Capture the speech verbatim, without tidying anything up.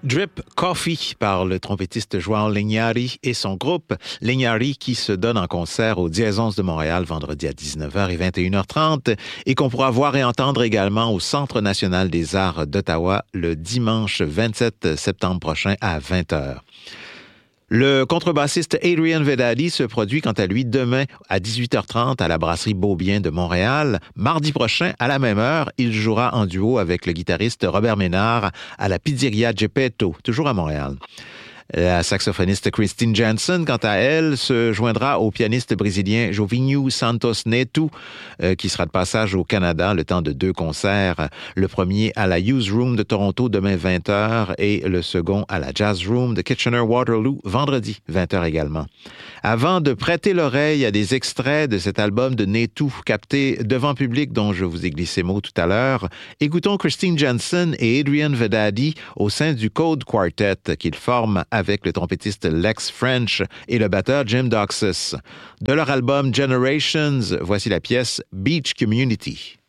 Drip Coffee par le trompettiste João Linhares et son groupe. Linhares qui se donne en concert au Dièse onze de Montréal vendredi à dix-neuf heures et vingt et une heures trente et qu'on pourra voir et entendre également au Centre national des arts d'Ottawa le dimanche vingt-sept septembre prochain à vingt heures. Le contrebassiste Adrian Vedadi se produit quant à lui demain à dix-huit heures trente à la brasserie Beaubien de Montréal. Mardi prochain, à la même heure, il jouera en duo avec le guitariste Robert Ménard à la Pizzeria Geppetto, toujours à Montréal. La saxophoniste Christine Jansen, quant à elle, se joindra au pianiste brésilien Jovinho Santos Neto, euh, qui sera de passage au Canada le temps de deux concerts. Le premier à la Youth Room de Toronto demain vingt heures et le second à la Jazz Room de Kitchener-Waterloo vendredi vingt heures également. Avant de prêter l'oreille à des extraits de cet album de Neto capté devant public dont je vous ai glissé mot tout à l'heure, écoutons Christine Jansen et Adrian Vedadi au sein du Code Quartet qu'ils forment avec le trompettiste Lex French et le batteur Jim Doxus. De leur album Generations, voici la pièce Beach Community.